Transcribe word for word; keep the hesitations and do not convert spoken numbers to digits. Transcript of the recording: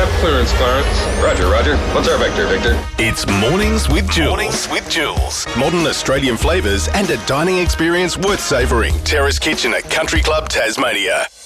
Have clearance, Clarence. Roger, Roger. What's our vector, Victor? It's Mornings with Jules. Mornings with Jules. Modern Australian flavours and a dining experience worth savouring. Terrace Kitchen at Country Club, Tasmania.